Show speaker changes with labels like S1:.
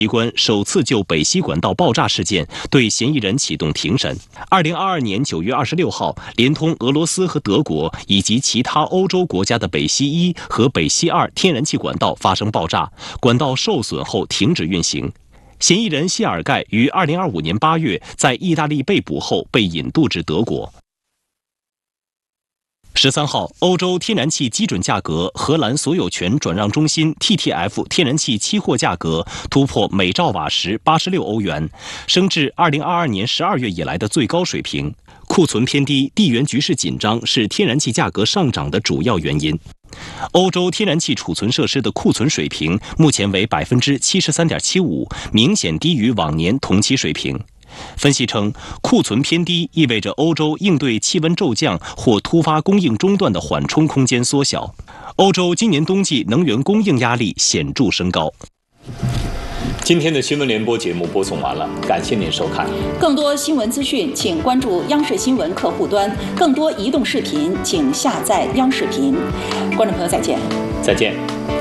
S1: 机关首次就北溪管道爆炸事件对嫌疑人启动庭审。2022年9月26号，连通俄罗斯和德国以及其他欧洲国家的北溪1和北溪2天然气管道发生爆炸，管道受损后停止运行。嫌疑人谢尔盖于2025年8月在意大利被捕后被引渡至德国。13号，欧洲天然气基准价格荷兰所有权转让中心 TTF 天然气期货价格突破每兆瓦时86欧元，升至2022年12月以来的最高水平。库存偏低、地缘局势紧张是天然气价格上涨的主要原因。欧洲天然气储存设施的库存水平目前为73.75%，明显低于往年同期水平。分析称，库存偏低意味着欧洲应对气温骤降或突发供应中断的缓冲空间缩小。欧洲今年冬季能源供应压力显著升高。
S2: 今天的新闻联播节目播送完了，感谢您收看。
S3: 更多新闻资讯，请关注央视新闻客户端；更多移动视频，请下载央视频。观众朋友，再见。
S2: 再见。